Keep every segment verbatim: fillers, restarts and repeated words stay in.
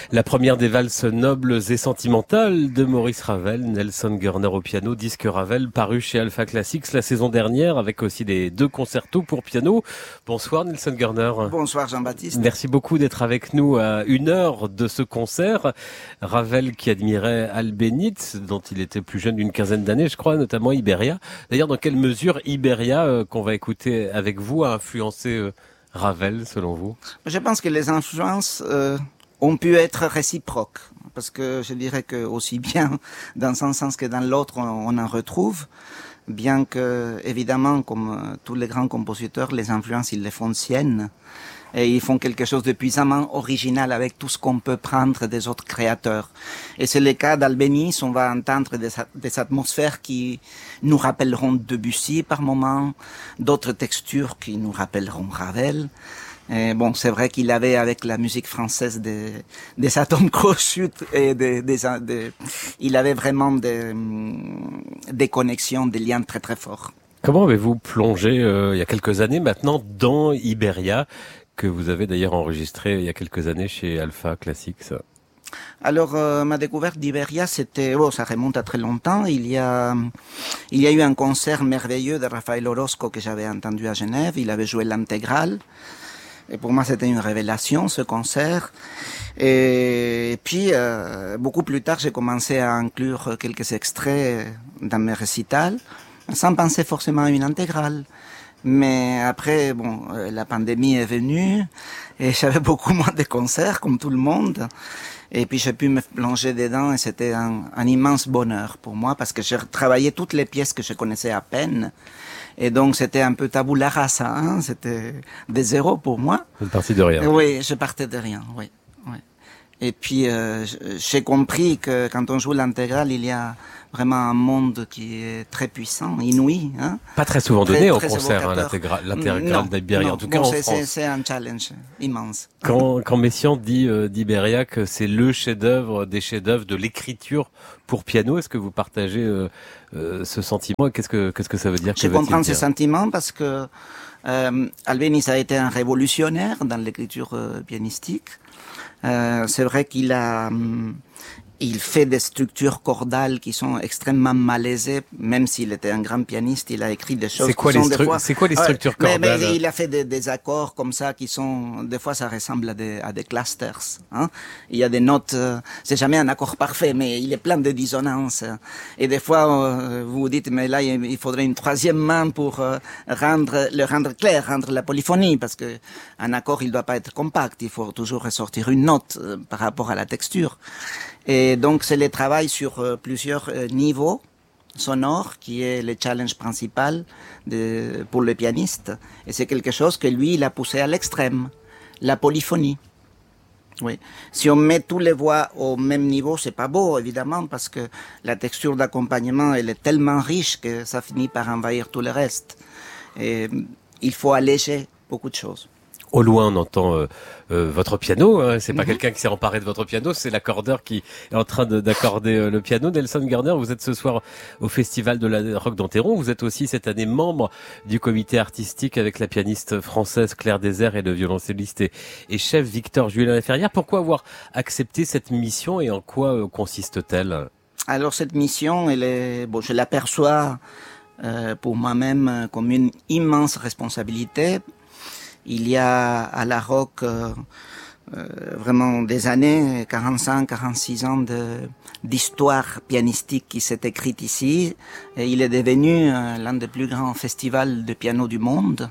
La première des valses nobles et sentimentales de Maurice Ravel, Nelson Gurner au piano, disque Ravel paru chez Alpha Classics la saison dernière avec aussi les deux concertos pour piano. Bonsoir Nelson Gurner. Bonsoir Jean-Baptiste. Merci beaucoup d'être avec nous à une heure de ce concert. Ravel qui admirait Albéniz, dont il était plus jeune d'une quinzaine d'années, je crois, notamment Iberia. D'ailleurs, dans quelle mesure Iberia, euh, qu'on va écouter avec vous, a influencé euh, Ravel, selon vous? Je pense que les influences euh, ont pu être réciproques, parce que je dirais que aussi bien dans un sens que dans l'autre, on, on en retrouve, bien que, évidemment, comme euh, tous les grands compositeurs, les influences, ils les font siennes, et ils font quelque chose de puissamment original avec tout ce qu'on peut prendre des autres créateurs. Et c'est le cas d'Albéniz, on va entendre des, des atmosphères qui nous rappelleront Debussy par moments, d'autres textures qui nous rappelleront Ravel. Et bon, c'est vrai qu'il avait avec la musique française des, des atomes crochus et des, des, des, il avait vraiment des, des connexions, des liens très très forts. Comment avez-vous plongé, euh, il y a quelques années maintenant, dans Iberia, que vous avez d'ailleurs enregistré il y a quelques années chez Alpha Classics? Alors, euh, ma découverte d'Iberia, c'était, oh, ça remonte à très longtemps. Il y a, il y a eu un concert merveilleux de Rafael Orozco que j'avais entendu à Genève. Il avait joué l'intégrale. Et pour moi, c'était une révélation, ce concert. Et puis, euh, beaucoup plus tard, j'ai commencé à inclure quelques extraits dans mes récitals, sans penser forcément à une intégrale. Mais après, bon, la pandémie est venue et j'avais beaucoup moins de concerts, comme tout le monde. Et puis j'ai pu me plonger dedans et c'était un, un immense bonheur pour moi parce que j'ai travaillé toutes les pièces que je connaissais à peine. Et donc c'était un peu tabula rasa, hein, c'était des zéros pour moi. Vous partie de rien. Oui, je partais de rien, oui. oui. Et puis euh, j'ai compris que quand on joue l'intégrale, il y a vraiment un monde qui est très puissant, inouï. Hein. Pas très souvent très, donné au très concert, hein, l'intégrale d'Iberia, en tout cas bon, en France. C'est un challenge immense. Quand, quand Messiaen dit euh, d'Iberia que c'est le chef-d'œuvre des chefs-d'œuvre de l'écriture pour piano, est-ce que vous partagez euh, euh, ce sentiment? Qu'est-ce que qu'est-ce que ça veut dire? Je comprends ce sentiment parce que euh, Albéniz a été un révolutionnaire dans l'écriture euh, pianistique. Euh, c'est vrai qu'il a... Hum, Il fait des structures chordales qui sont extrêmement malaisées, même s'il était un grand pianiste, il a écrit des choses c'est quoi qui les sont des fois... C'est quoi les structures ouais, chordales? mais, mais il a fait des, des accords comme ça qui sont... Des fois, ça ressemble à des, à des clusters. Hein. Il y a des notes... Euh, c'est jamais un accord parfait, mais il est plein de dissonances. Et des fois, euh, vous vous dites, mais là, il faudrait une troisième main pour euh, rendre, le rendre clair, rendre la polyphonie, parce que un accord, il doit pas être compact. Il faut toujours ressortir une note euh, par rapport à la texture. Et donc, c'est le travail sur euh, plusieurs euh, niveaux sonores qui est le challenge principal de, pour le pianiste. Et c'est quelque chose que lui, il a poussé à l'extrême. La polyphonie. Oui. Si on met tous les voix au même niveau, c'est pas beau, évidemment, parce que la texture d'accompagnement, elle est tellement riche que ça finit par envahir tout le reste. Et il faut alléger beaucoup de choses. Au loin, on entend euh, euh, votre piano. Hein. C'est pas Mm-hmm. quelqu'un qui s'est emparé de votre piano, c'est l'accordeur qui est en train d'accorder euh, le piano. Nelson Gurner, vous êtes ce soir au Festival de la Roque d'Enterron. Vous êtes aussi cette année membre du comité artistique avec la pianiste française Claire Désert et le violoncelliste et, et chef Victor Julian-Laferrière. Pourquoi avoir accepté cette mission et en quoi euh, consiste-t-elle? Alors cette mission, elle est, bon, je l'aperçois euh, pour moi-même comme une immense responsabilité. Il y a à la Roque euh, euh, vraiment des années, quarante-cinq, quarante-six ans de, d'histoire pianistique qui s'est écrite ici. Et il est devenu euh, l'un des plus grands festivals de piano du monde.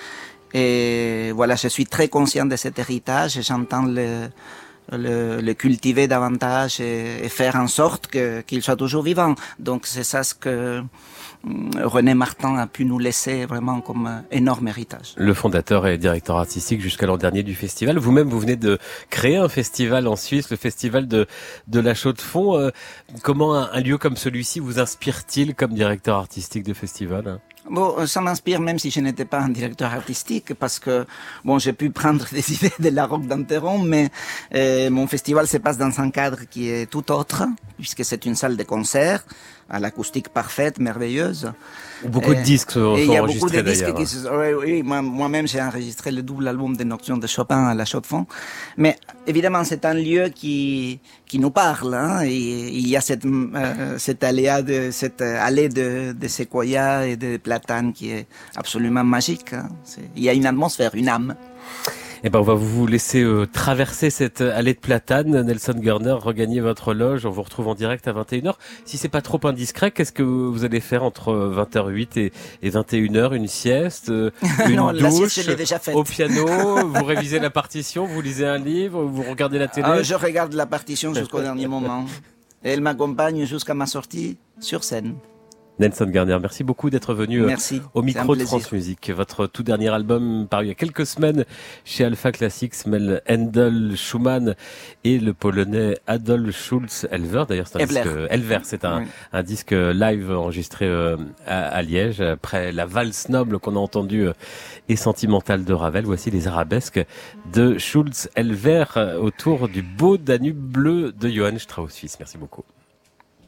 Et voilà, je suis très conscient de cet héritage et j'entends le, le, le cultiver davantage et, et faire en sorte que, qu'il soit toujours vivant. Donc c'est ça ce que René Martin a pu nous laisser vraiment comme énorme héritage. Le fondateur et directeur artistique jusqu'à l'an dernier du festival. Vous-même, vous venez de créer un festival en Suisse, le festival de, de la Chaux-de-Fonds. Euh, comment un, un lieu comme celui-ci vous inspire-t-il comme directeur artistique de festival ? Bon, ça m'inspire même si je n'étais pas un directeur artistique parce que, bon, j'ai pu prendre des idées de la Roque d'Enterron, mais euh, mon festival se passe dans un cadre qui est tout autre puisque c'est une salle de concert à l'acoustique parfaite, merveilleuse. Beaucoup et, de disques sont et il y a beaucoup enregistrés de disques d'ailleurs. qui se, oui, oui, moi, moi-même j'ai enregistré le double album des Nocturnes de Chopin à la Chaux-de-Fonds. Mais évidemment, c'est un lieu qui qui nous parle. Hein, et il y a cette euh, cette aléa de cette allée de de séquoias et de platanes qui est absolument magique. Hein. Il y a une atmosphère, une âme. Eh ben, on va vous laisser euh, traverser cette allée de platanes. Nelson Gurner, regagnez votre loge. On vous retrouve en direct à vingt et une heures. Si c'est pas trop indiscret, qu'est-ce que vous allez faire entre vingt heures huit et, et vingt et une heures? Une sieste, une non, douche, la sieste, je l'ai déjà faite. au piano, vous révisez la partition, vous lisez un livre, vous regardez la télé? Ah, je regarde la partition jusqu'au dernier moment. Et elle m'accompagne jusqu'à ma sortie sur scène. Nelson Gurner, merci beaucoup d'être venu merci, au micro de France Musique. Votre tout dernier album paru il y a quelques semaines chez Alpha Classics mêle Handel, Schumann et le polonais Adolf Schulz Elver. D'ailleurs, c'est un Elver. disque Elver, c'est un, oui. un disque live enregistré à, à Liège après la valse noble qu'on a entendue et sentimentale de Ravel. Voici les arabesques de Schulz Elver autour du beau Danube bleu de Johann Strauss-Fils. Merci beaucoup.